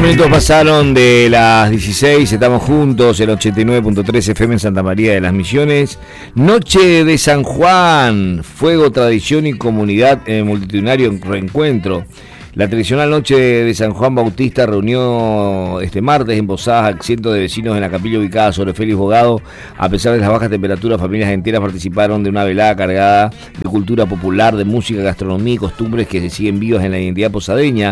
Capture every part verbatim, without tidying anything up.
minutos pasaron de las dieciséis, estamos juntos, el ochenta y nueve punto tres F M en Santa María de las Misiones. Noche de San Juan, fuego, tradición y comunidad en el multitudinario reencuentro. La tradicional noche de San Juan Bautista reunió este martes en Posadas a cientos de vecinos en la capilla ubicada sobre Félix Bogado. A pesar de las bajas temperaturas, familias enteras participaron de una velada cargada de cultura popular, de música, gastronomía y costumbres que se siguen vivas en la identidad posadeña.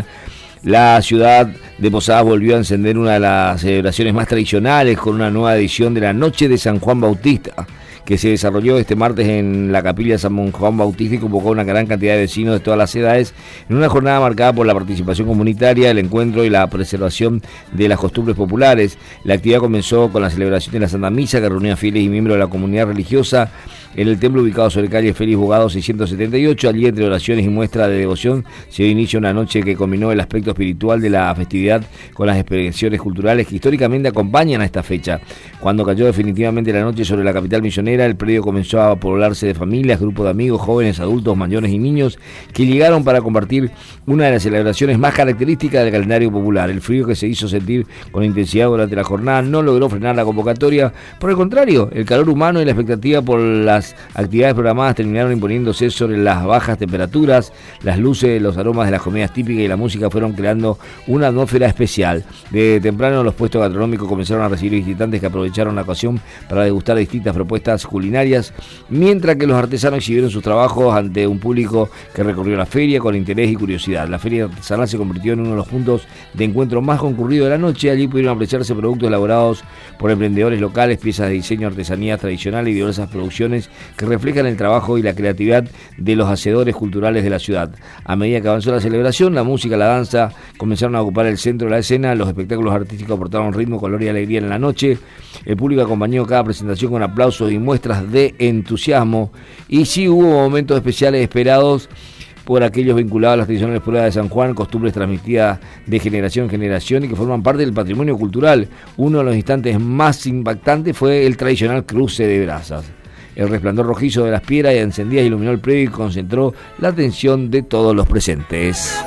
La ciudad de Posadas volvió a encender una de las celebraciones más tradicionales con una nueva edición de la Noche de San Juan Bautista, que se desarrolló este martes en la capilla de San Juan Bautista y convocó a una gran cantidad de vecinos de todas las edades en una jornada marcada por la participación comunitaria, el encuentro y la preservación de las costumbres populares. La actividad comenzó con la celebración de la Santa Misa, que reunía fieles y miembros de la comunidad religiosa en el templo ubicado sobre calle Félix Bogado seiscientos setenta y ocho. Allí, entre oraciones y muestras de devoción, se dio inicio a una noche que combinó el aspecto espiritual de la festividad con las expresiones culturales que históricamente acompañan a esta fecha. Cuando cayó definitivamente la noche sobre la capital misionera, el predio comenzó a poblarse de familias, grupos de amigos, jóvenes, adultos, mayores y niños que llegaron para compartir una de las celebraciones más características del calendario popular. El frío que se hizo sentir con intensidad durante la jornada no logró frenar la convocatoria. Por el contrario, el calor humano y la expectativa por las actividades programadas terminaron imponiéndose sobre las bajas temperaturas. Las luces, los aromas de las comidas típicas y la música fueron creando una atmósfera especial. De temprano los puestos gastronómicos comenzaron a recibir visitantes que aprovecharon la ocasión para degustar distintas propuestas culinarias, mientras que los artesanos exhibieron sus trabajos ante un público que recorrió la feria con interés y curiosidad. La feria artesanal se convirtió en uno de los puntos de encuentro más concurridos de la noche. Allí pudieron apreciarse productos elaborados por emprendedores locales, piezas de diseño, artesanías tradicionales y diversas producciones que reflejan el trabajo y la creatividad de los hacedores culturales de la ciudad. A medida que avanzó la celebración, la música, la danza comenzaron a ocupar el centro de la escena. Los espectáculos artísticos aportaron ritmo, color y alegría en la noche. El público acompañó cada presentación con aplausos y muestras de entusiasmo, y sí hubo momentos especiales esperados por aquellos vinculados a las tradicionales pruebas de San Juan, costumbres transmitidas de generación en generación y que forman parte del patrimonio cultural. Uno de los instantes más impactantes fue el tradicional cruce de brasas. El resplandor rojizo de las piedras encendidas iluminó el predio y concentró la atención de todos los presentes.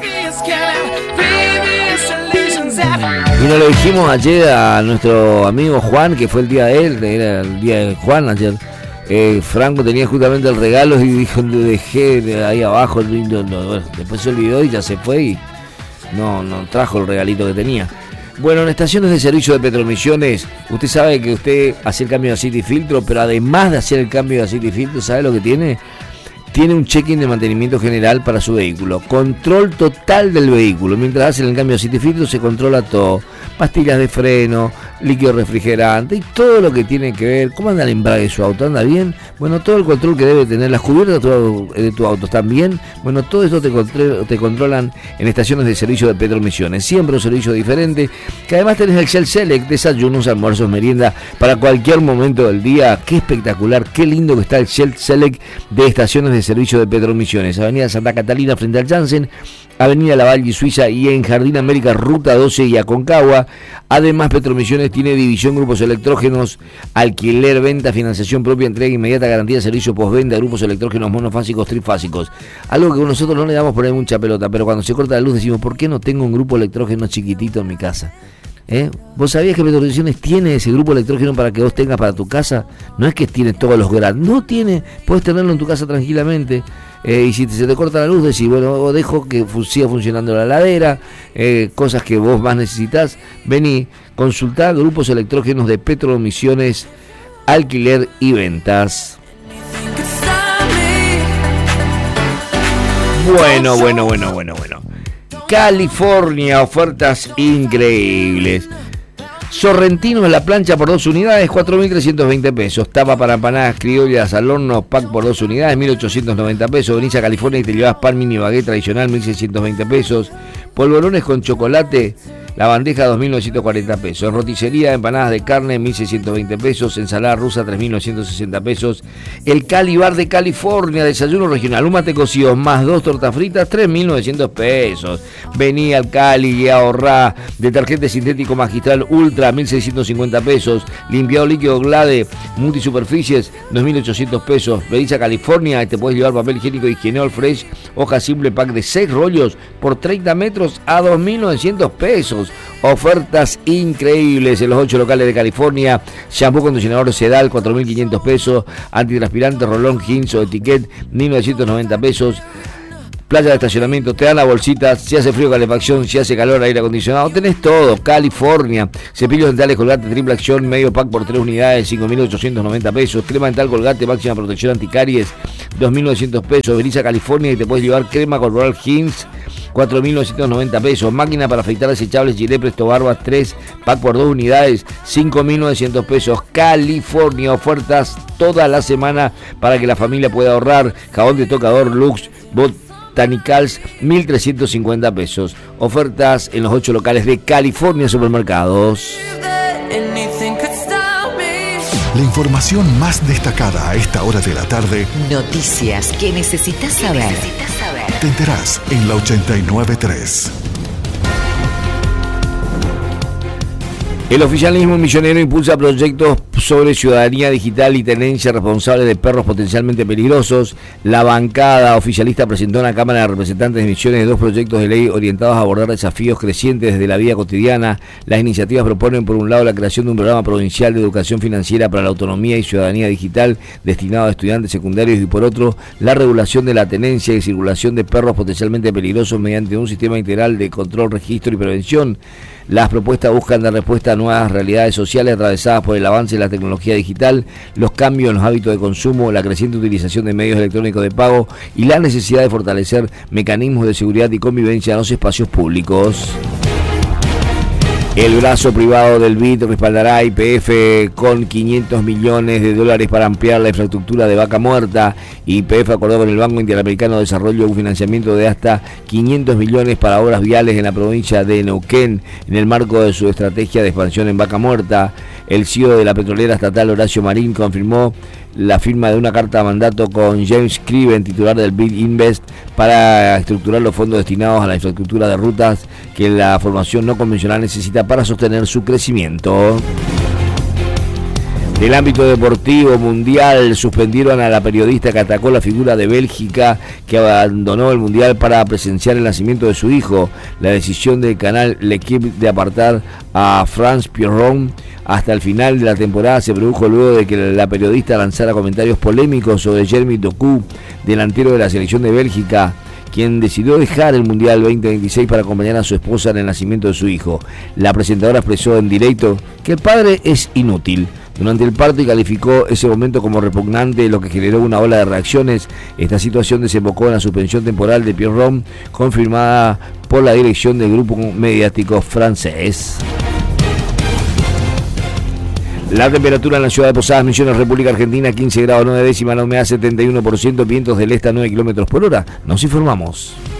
Y nos lo dijimos ayer a nuestro amigo Juan, que fue el día de él, era el día de Juan ayer. Eh, Franco tenía justamente el regalo y dijo, lo dejé de ahí abajo, no, no, bueno, después se olvidó y ya se fue y no, no trajo el regalito que tenía. Bueno, en estaciones de servicio de Petromisiones, usted sabe que usted hace el cambio de aceite y filtro, pero además de hacer el cambio de aceite y filtro, ¿sabe lo que tiene? Tiene un check-in de mantenimiento general para su vehículo, control total del vehículo. Mientras hacen el cambio de aceite y filtro se controla todo, pastillas de freno, líquido refrigerante y todo lo que tiene que ver. ¿Cómo anda el embrague de su auto? ¿Anda bien? Bueno, todo el control que debe tener, las cubiertas de tu auto están bien. Bueno, todo esto te, control, te controlan en estaciones de servicio de Petromisiones. Siempre un servicio diferente, que además tenés el Shell Select, desayunos, almuerzos, merienda para cualquier momento del día. Qué espectacular, qué lindo que está el Shell Select de estaciones de servicio de Petromisiones. Avenida Santa Catalina frente al Janssen, Avenida Lavalle Suiza y en Jardín América, Ruta doce y Aconcagua. Además, Petromisiones tiene división grupos electrógenos, alquiler, venta, financiación propia, entrega inmediata, garantía de servicio postventa, grupos electrógenos monofásicos, trifásicos. Algo que nosotros no le damos por ahí mucha pelota, pero cuando se corta la luz decimos, ¿por qué no tengo un grupo electrógeno chiquitito en mi casa? ¿Eh? ¿Vos sabías que Petromisiones tiene ese grupo electrógeno para que vos tengas para tu casa? No es que tiene todos los grandes, no tiene, puedes tenerlo en tu casa tranquilamente. Eh, y si se te corta la luz, decís, bueno, dejo que siga funcionando la heladera, eh, cosas que vos más necesitas. Vení, consultá grupos electrógenos de Petromisiones, alquiler y ventas. Bueno, bueno, bueno, bueno, bueno. California, ofertas increíbles. Sorrentino en la plancha por dos unidades, cuatro mil trescientos veinte pesos. Tapa para empanadas criollas al horno, pack por dos unidades, mil ochocientos noventa pesos. Venís a California y te llevas pan mini baguette tradicional, mil seiscientos veinte pesos. Polvorones con chocolate, la bandeja, dos mil novecientos cuarenta pesos. Roticería, empanadas de carne, mil seiscientos veinte pesos. Ensalada rusa, tres mil novecientos sesenta pesos. El Cali Bar de California, desayuno regional, un mate cocido más dos tortas fritas, tres mil novecientos pesos. Vení al Cali y ahorrá. Detergente sintético magistral ultra, mil seiscientos cincuenta pesos. Limpiado líquido Glade, multisuperficies, dos mil ochocientos pesos. Venís a California y te podés llevar papel higiénico Higienol Fresh, hoja simple, pack de seis rollos por treinta metros a dos mil novecientos pesos. pesos. Ofertas increíbles en los ocho locales de California. Shampoo acondicionador Sedal, cuatro mil quinientos pesos. Antitranspirante Rolón Hinz o Etiquette, mil novecientos noventa pesos. Playa de estacionamiento, te dan la bolsita, si hace frío, calefacción, si hace calor, aire acondicionado, tenés todo. California. Cepillos dentales Colgate triple acción, medio pack por tres unidades, cinco mil ochocientos noventa pesos. Crema dental Colgate, máxima protección anticaries, dos mil novecientos pesos. Venís a California y te puedes llevar crema corporal Hinz, cuatro mil novecientos noventa pesos. Máquina para afeitar desechables Gillette Presto Barbas tres, pack por dos unidades, cinco mil novecientos pesos. California, ofertas toda la semana para que la familia pueda ahorrar. Jabón de tocador Lux, Bot Tanicals, mil trescientos cincuenta pesos. Ofertas en los ocho locales de California Supermercados. La información más destacada a esta hora de la tarde. Noticias que necesitas saber. Necesitas saber. Te enterás en la ochenta y nueve punto tres. El oficialismo millonero impulsa proyectos sobre ciudadanía digital y tenencia responsable de perros potencialmente peligrosos. La bancada oficialista presentó en la Cámara de Representantes de Misiones dos proyectos de ley orientados a abordar desafíos crecientes desde la vida cotidiana. Las iniciativas proponen, por un lado, la creación de un programa provincial de educación financiera para la autonomía y ciudadanía digital destinado a estudiantes secundarios y, por otro, la regulación de la tenencia y circulación de perros potencialmente peligrosos mediante un sistema integral de control, registro y prevención. Las propuestas buscan dar respuesta a nuevas realidades sociales atravesadas por el avance de la tecnología digital, los cambios en los hábitos de consumo, la creciente utilización de medios electrónicos de pago y la necesidad de fortalecer mecanismos de seguridad y convivencia en los espacios públicos. El brazo privado del B I D respaldará a Y P F con quinientos millones de dólares para ampliar la infraestructura de Vaca Muerta. Y P F acordó con el Banco Interamericano de Desarrollo un financiamiento de hasta quinientos millones para obras viales en la provincia de Neuquén en el marco de su estrategia de expansión en Vaca Muerta. El C E O de la petrolera estatal, Horacio Marín, confirmó la firma de una carta de mandato con James Criven, titular del B I D Invest, para estructurar los fondos destinados a la infraestructura de rutas que la formación no convencional necesita para sostener su crecimiento. Del ámbito deportivo mundial, suspendieron a la periodista que atacó la figura de Bélgica, que abandonó el mundial para presenciar el nacimiento de su hijo. La decisión del canal L'Equipe de apartar a France Pierron hasta el final de la temporada se produjo luego de que la periodista lanzara comentarios polémicos sobre Jeremy Doku, delantero de la selección de Bélgica, quien decidió dejar el Mundial veinte veintiséis para acompañar a su esposa en el nacimiento de su hijo. La presentadora expresó en directo que el padre es inútil durante el parto y calificó ese momento como repugnante, lo que generó una ola de reacciones. Esta situación desembocó en la suspensión temporal de Pierron, confirmada por la dirección del grupo mediático francés. La temperatura en la ciudad de Posadas Misiones, República Argentina, quince grados nueve décimas, la humedad setenta y uno por ciento, vientos del este a nueve kilómetros por hora. Nos informamos.